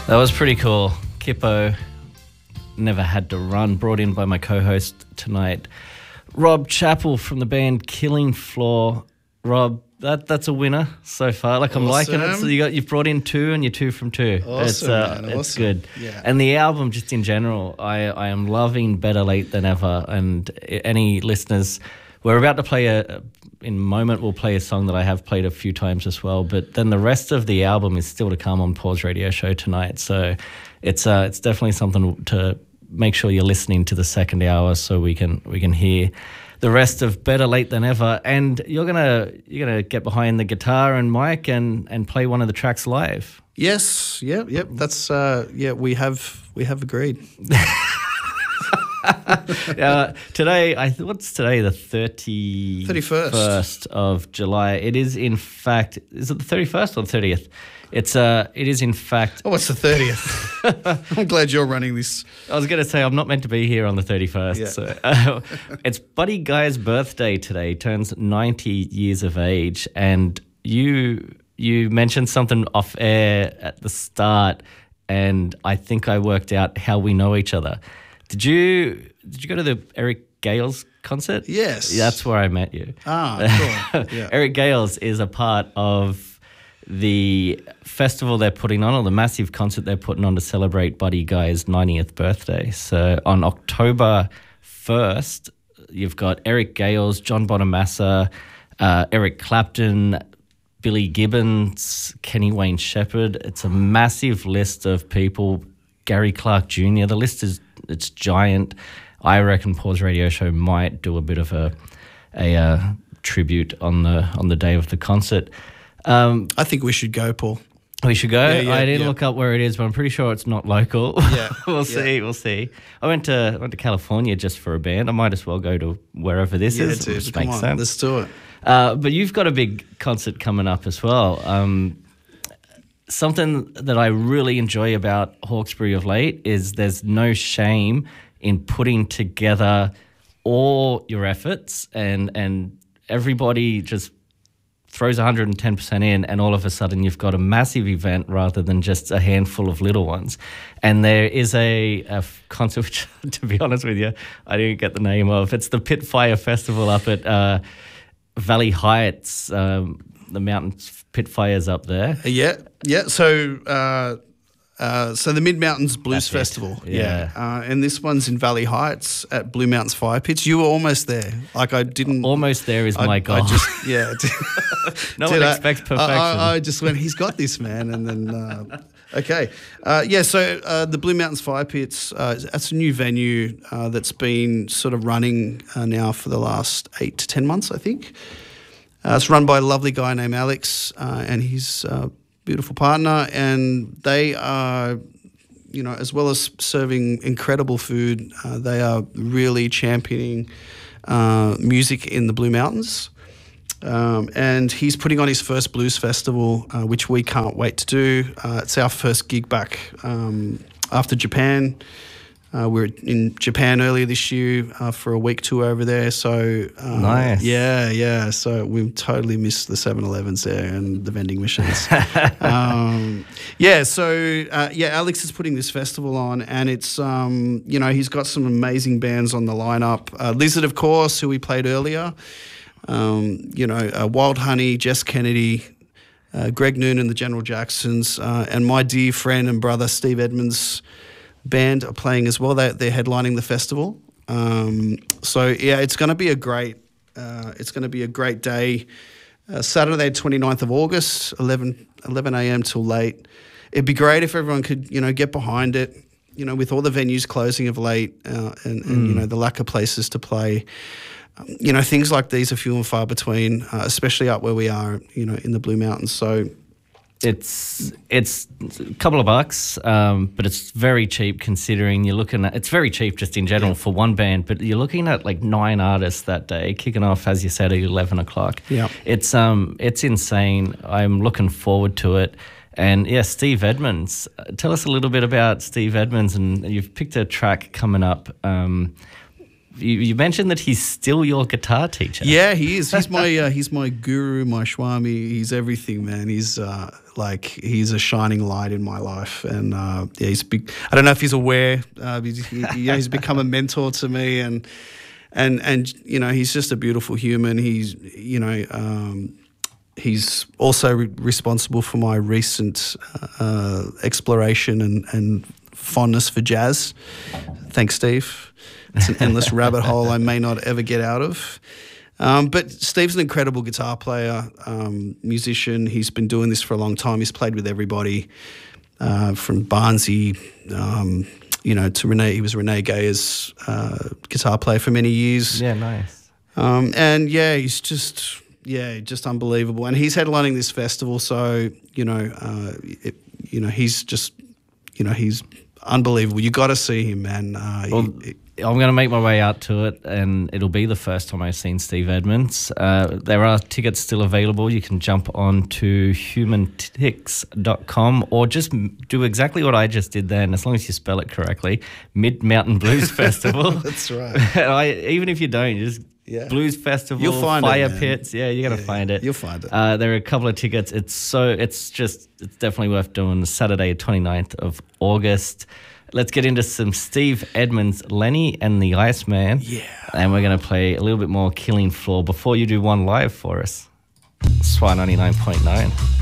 That was pretty cool. Kippo, Never Had to Run, brought in by my co-host tonight, Rob Chappell from the band Killing Floor. Rob, that's a winner so far. Like, I'm liking it. So you've brought in two, and you're two from two. Awesome, it's good. Yeah. And the album, just in general, I am loving Better Late Than Ever. And any listeners, we're about to play in a moment, we'll play a song that I have played a few times as well. But then the rest of the album is still to come on Paul's radio show tonight. So it's definitely something to make sure you're listening to the second hour, so we can hear the rest of Better Late Than Ever. And you're gonna get behind the guitar and mic and play one of the tracks live. Yes. Yep. That's we have agreed. Today, what's today? The 31st of July. It is, in fact, is it the 31st or the 30th? It is, in fact. Oh, it's the 30th. I'm glad you're running this. I was going to say I'm not meant to be here on the 31st. Yeah. So, it's Buddy Guy's birthday today. He turns 90 years of age, and you mentioned something off air at the start, and I think I worked out how we know each other. Did you go to the Eric Gales concert? Yes. That's where I met you. Cool. Yeah. Eric Gales is a part of the festival they're putting on, or the massive concert they're putting on to celebrate Buddy Guy's 90th birthday. So on October 1st, you've got Eric Gales, John Bonamassa, Eric Clapton, Billy Gibbons, Kenny Wayne Shepherd. It's a massive list of people. Gary Clark Jr. The list it's giant. I reckon Paul's radio show might do a bit of a tribute on the day of the concert. I think we should go, Paul. We should go. Yeah, I didn't look up where it is, but I'm pretty sure it's not local. Yeah, We'll see. I went to California just for a band. I might as well go to wherever this is. Dude, Which come makes on, sense. let's do it. But you've got a big concert coming up as well. Something that I really enjoy about Hawkesbury of late is there's no shame in putting together all your efforts, and everybody just throws 110% in, and all of a sudden you've got a massive event rather than just a handful of little ones. And there is a concert, which, to be honest with you, I didn't get the name of. It's the Pit Fire Festival up at Valley Heights, the mountain pit fires up there. Yeah. So the Mid Mountains Blues Festival. Yeah. And this one's in Valley Heights at Blue Mountains Fire Pits. You were almost there. Like, I didn't. Almost there is my goal. No one expects perfection. I just went, he's got this, man. And then, okay. So the Blue Mountains Fire Pits, that's a new venue that's been sort of running now for the last 8 to 10 months, I think. It's run by a lovely guy named Alex and his beautiful partner, and they are, as well as serving incredible food, they are really championing music in the Blue Mountains. And he's putting on his first blues festival, which we can't wait to do. It's our first gig back after Japan. We were in Japan earlier this year for a week tour over there. So nice. Yeah. So we totally missed the 7-Elevens there and the vending machines. Alex is putting this festival on, and it's he's got some amazing bands on the lineup. Lizard, of course, who we played earlier. Wild Honey, Jess Kennedy, Greg Noonan, the General Jacksons, and my dear friend and brother Steve Edmonds' band are playing as well. They're headlining the festival. It's going to be a great. It's going to be a great day. Saturday, 29th of August, 11 a.m. till late. It'd be great if everyone could, get behind it. With all the venues closing of late and the lack of places to play. Things like these are few and far between, especially up where we are, in the Blue Mountains. So. It's a couple of bucks, but it's very cheap considering you're looking at. It's very cheap just in general for one band, but you're looking at like 9 artists that day, kicking off, as you said, at 11 o'clock. Yeah, it's insane. I'm looking forward to it. And Steve Edmonds. Tell us a little bit about Steve Edmonds, and you've picked a track coming up. You mentioned that he's still your guitar teacher. Yeah, he is. He's my guru, my swami. He's everything, man. He's he's a shining light in my life, and he's big. I don't know if he's aware. He's become a mentor to me, and he's just a beautiful human. He's also responsible for my recent exploration and fondness for jazz. Thanks, Steve. It's an endless rabbit hole I may not ever get out of. But Steve's an incredible guitar player, musician. He's been doing this for a long time. He's played with everybody, from Barnsey, to Renee. He was Renee Gayer's guitar player for many years. Yeah, nice. He's just unbelievable. And he's headlining this festival, so he's unbelievable. You got to see him, man. I'm going to make my way out to it, and it'll be the first time I've seen Steve Edmonds. There are tickets still available. You can jump on to humantix.com or just do exactly what I just did then, as long as you spell it correctly, Mid Mountain Blues Festival. That's right. Even if you don't, you just Blues Festival, you'll find Fire Pits. Yeah, you're going to find it. You'll find it. There are a couple of tickets. It's definitely worth doing. Saturday, 29th of August. Let's get into some Steve Edmonds, Lenny and the Iceman. Yeah. And we're going to play a little bit more Killing Floor before you do one live for us. SWA 99.9.